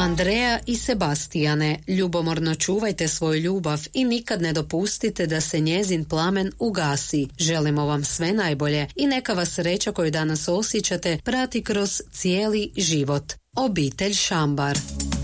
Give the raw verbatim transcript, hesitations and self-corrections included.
Andrea i Sebastijane, ljubomorno čuvajte svoju ljubav i nikad ne dopustite da se njezin plamen ugasi. Želimo vam sve najbolje i neka vas sreća koju danas osjećate prati kroz cijeli život. Obitelj Šambar.